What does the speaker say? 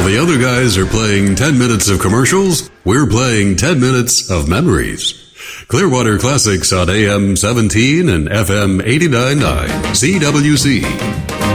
the other guys are playing 10 minutes of commercials, we're playing 10 minutes of memories. Clearwater Classics on AM 17 and FM 89.9 CWC.